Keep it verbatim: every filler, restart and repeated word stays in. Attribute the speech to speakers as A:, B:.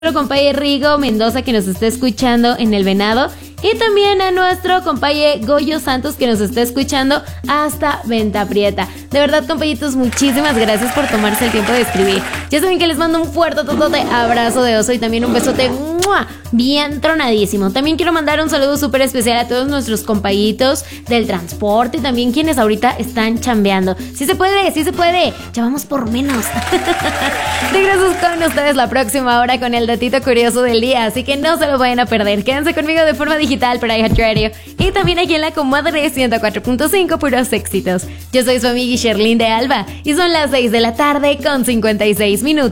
A: nuestro compañero Rigo Mendoza que nos está escuchando en El Venado y también a nuestro compañero Goyo Santos que nos está escuchando hasta Venta Prieta. De verdad, compañitos, muchísimas gracias por tomarse el tiempo de escribir. Ya saben que les mando un fuerte totote abrazo de oso y también un besote ¡mua! Bien tronadísimo. También quiero mandar un saludo súper especial a todos nuestros compañitos del transporte y también quienes ahorita están chambeando. Sí se puede, sí se puede. Ya vamos por menos. Regreso con ustedes la próxima hora con el datito curioso del día, así que no se lo vayan a perder. Quédense conmigo de forma digital por iHeartRadio y también aquí en la Comadre ciento cuatro punto cinco, puros éxitos. Yo soy su amiga Sherlyn de Alba y son las seis de la tarde con cincuenta y seis minutos.